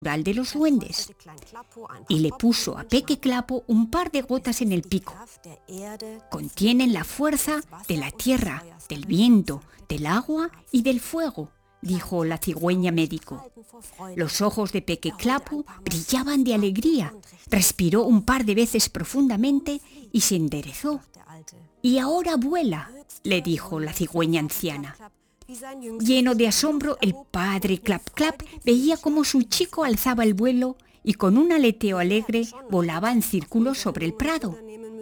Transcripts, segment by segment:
de los duendes y le puso a Peque Clapo un par de gotas en el pico. Contienen la fuerza de la tierra, del viento, del agua y del fuego, dijo la cigüeña médico. Los ojos de Peque Clapo brillaban de alegría, respiró un par de veces profundamente y se enderezó. «Y ahora vuela», le dijo la cigüeña anciana. Lleno de asombro, el padre Clap Clap veía cómo su chico alzaba el vuelo y con un aleteo alegre volaba en círculos sobre el prado.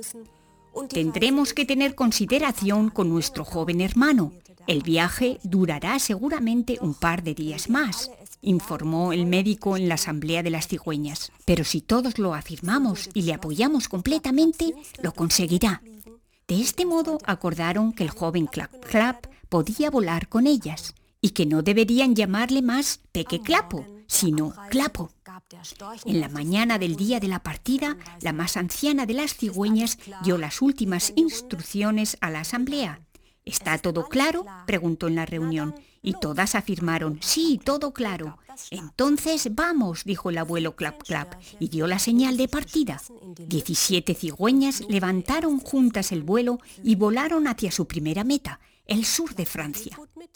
«Tendremos que tener consideración con nuestro joven hermano. El viaje durará seguramente un par de días más», informó el médico en la asamblea de las cigüeñas. «Pero si todos lo afirmamos y le apoyamos completamente, lo conseguirá». De este modo acordaron que el joven Clap Clap podía volar con ellas y que no deberían llamarle más Peque Clapo, sino Clapo. En la mañana del día de la partida, la más anciana de las cigüeñas dio las últimas instrucciones a la asamblea. «¿Está todo claro?», preguntó en la reunión, y todas afirmaron «Sí, todo claro». «Entonces vamos», dijo el abuelo Clap Clap, y dio la señal de partida. 17 cigüeñas levantaron juntas el vuelo y volaron hacia su primera meta, el sur de Francia.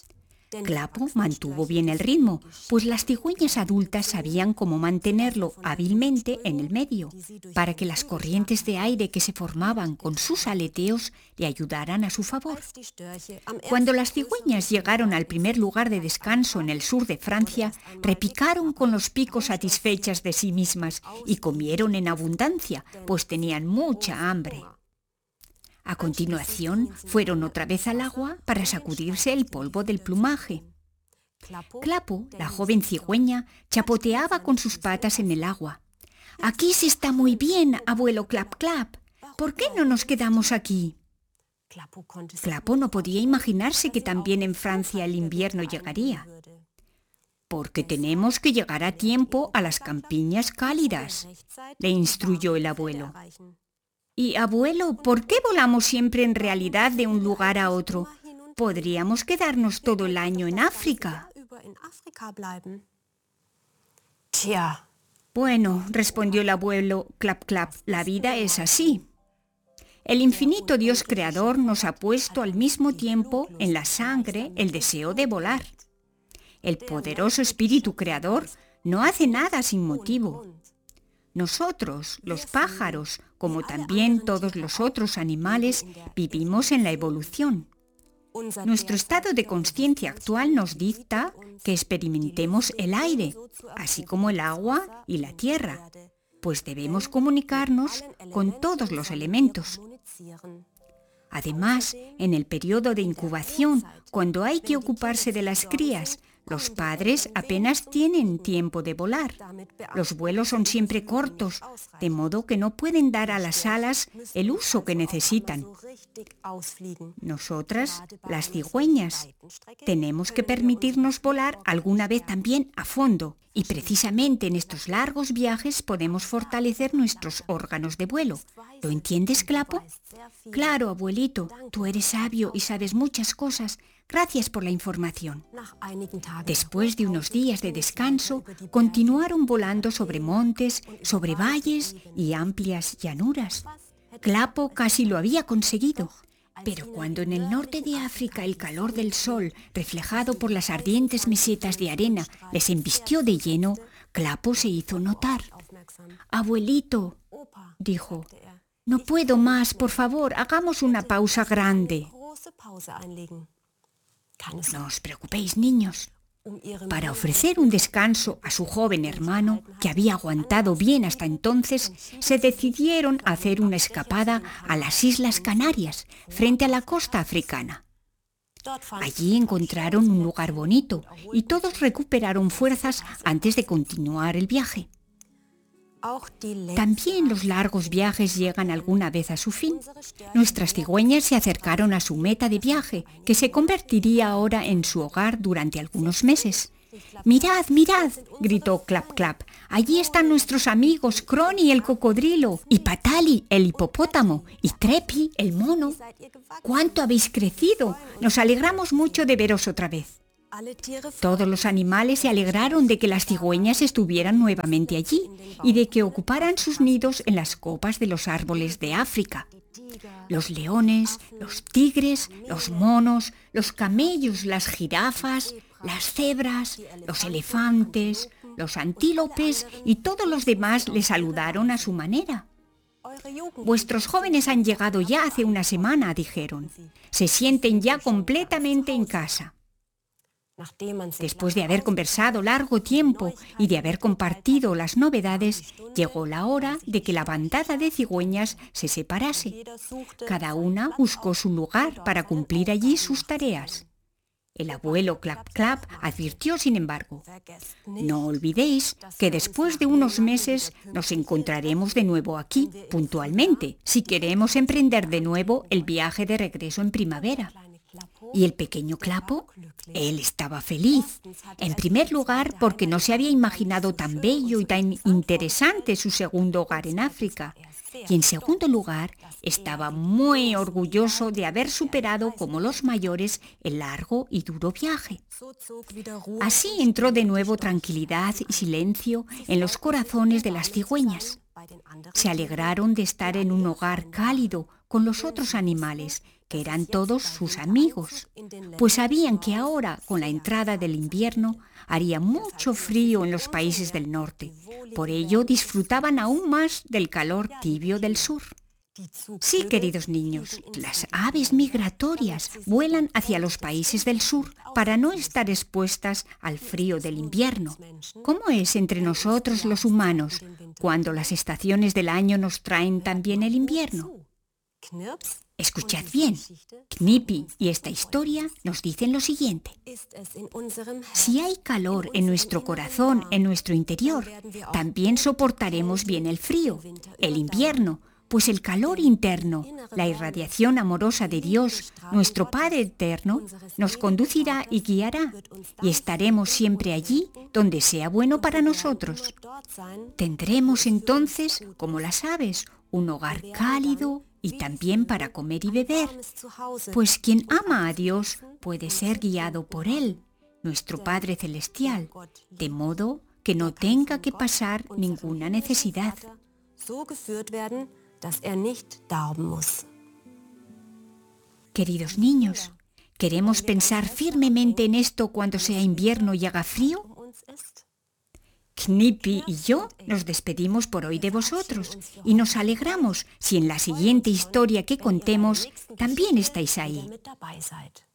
Clapo mantuvo bien el ritmo, pues las cigüeñas adultas sabían cómo mantenerlo hábilmente en el medio, para que las corrientes de aire que se formaban con sus aleteos le ayudaran a su favor. Cuando las cigüeñas llegaron al primer lugar de descanso en el sur de Francia, repicaron con los picos satisfechas de sí mismas y comieron en abundancia, pues tenían mucha hambre. A continuación, fueron otra vez al agua para sacudirse el polvo del plumaje. Clapo, la joven cigüeña, chapoteaba con sus patas en el agua. «Aquí se está muy bien, abuelo Clap Clap. ¿Por qué no nos quedamos aquí?» Clapo no podía imaginarse que también en Francia el invierno llegaría. «Porque tenemos que llegar a tiempo a las campiñas cálidas», le instruyó el abuelo. «Y, abuelo, ¿por qué volamos siempre en realidad de un lugar a otro? Podríamos quedarnos todo el año en África». «Bueno», respondió el abuelo Clap Clap, «la vida es así. El infinito Dios creador nos ha puesto al mismo tiempo en la sangre el deseo de volar. El poderoso espíritu creador no hace nada sin motivo. Nosotros, los pájaros, como también todos los otros animales, vivimos en la evolución. Nuestro estado de consciencia actual nos dicta que experimentemos el aire, así como el agua y la tierra, pues debemos comunicarnos con todos los elementos. Además, en el periodo de incubación, cuando hay que ocuparse de las crías, los padres apenas tienen tiempo de volar. Los vuelos son siempre cortos, de modo que no pueden dar a las alas el uso que necesitan. Nosotras, las cigüeñas, tenemos que permitirnos volar alguna vez también a fondo, y precisamente en estos largos viajes podemos fortalecer nuestros órganos de vuelo. ¿Lo entiendes, Clapo? Claro, abuelito, tú eres sabio y sabes muchas cosas. Gracias por la información. Después de unos días de descanso, continuaron volando sobre montes, sobre valles y amplias llanuras. Clapo casi lo había conseguido. Pero cuando en el norte de África el calor del sol, reflejado por las ardientes mesetas de arena, les embistió de lleno, Clapo se hizo notar. «Abuelito», dijo, «no puedo más, por favor, hagamos una pausa grande». «No os preocupéis, niños». Para ofrecer un descanso a su joven hermano, que había aguantado bien hasta entonces, se decidieron a hacer una escapada a las Islas Canarias, frente a la costa africana. Allí encontraron un lugar bonito y todos recuperaron fuerzas antes de continuar el viaje. También los largos viajes llegan alguna vez a su fin. Nuestras cigüeñas se acercaron a su meta de viaje, que se convertiría ahora en su hogar durante algunos meses. «Mirad, mirad», gritó Clap Clap, «allí están nuestros amigos Crony el cocodrilo, y Patali el hipopótamo, y Trepi el mono. ¡Cuánto habéis crecido! Nos alegramos mucho de veros otra vez». Todos los animales se alegraron de que las cigüeñas estuvieran nuevamente allí y de que ocuparan sus nidos en las copas de los árboles de África. Los leones, los tigres, los monos, los camellos, las jirafas, las cebras, los elefantes, los antílopes y todos los demás le saludaron a su manera. «Vuestros jóvenes han llegado ya hace una semana», dijeron. «Se sienten ya completamente en casa». Después de haber conversado largo tiempo y de haber compartido las novedades, llegó la hora de que la bandada de cigüeñas se separase. Cada una buscó su lugar para cumplir allí sus tareas. El abuelo Clap Clap advirtió, sin embargo: «No olvidéis que después de unos meses nos encontraremos de nuevo aquí, puntualmente, si queremos emprender de nuevo el viaje de regreso en primavera». ¿Y el pequeño Clapo? Él estaba feliz. En primer lugar, porque no se había imaginado tan bello y tan interesante su segundo hogar en África. Y en segundo lugar, estaba muy orgulloso de haber superado como los mayores el largo y duro viaje. Así entró de nuevo tranquilidad y silencio en los corazones de las cigüeñas. Se alegraron de estar en un hogar cálido con los otros animales, que eran todos sus amigos, pues sabían que ahora, con la entrada del invierno, haría mucho frío en los países del norte. Por ello, disfrutaban aún más del calor tibio del sur. Sí, queridos niños, las aves migratorias vuelan hacia los países del sur para no estar expuestas al frío del invierno. ¿Cómo es entre nosotros los humanos cuando las estaciones del año nos traen también el invierno? Escuchad bien, Knipi y esta historia nos dicen lo siguiente. Si hay calor en nuestro corazón, en nuestro interior, también soportaremos bien el frío, el invierno, pues el calor interno, la irradiación amorosa de Dios, nuestro Padre eterno, nos conducirá y guiará, y estaremos siempre allí donde sea bueno para nosotros. Tendremos entonces, como las aves, un hogar cálido y también para comer y beber, pues quien ama a Dios puede ser guiado por Él, nuestro Padre Celestial, de modo que no tenga que pasar ninguna necesidad. Queridos niños, ¿queremos pensar firmemente en esto cuando sea invierno y haga frío? Knipi y yo nos despedimos por hoy de vosotros y nos alegramos si en la siguiente historia que contemos también estáis ahí.